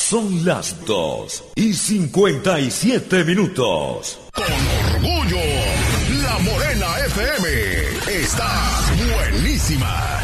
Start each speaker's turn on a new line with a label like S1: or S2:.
S1: Son las 2:57.
S2: Con orgullo, La Morena FM está buenísima.